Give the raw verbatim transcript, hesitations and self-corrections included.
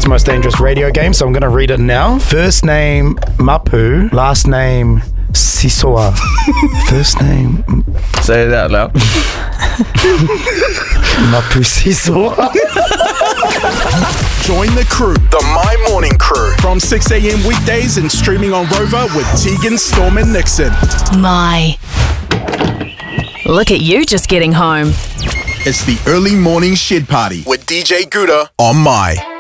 World's Most Dangerous Radio Game, so I'm going to read it now. First name, Mapu. Last name, Sisoa. First name... Say it out loud. Mapu Sisoa. Join the crew, the My Morning Crew, from six a.m. weekdays and streaming on Rover with Tegan, Storm and Nixon. My. Look at you just getting home. It's the early morning shed party with D J Gouda on My.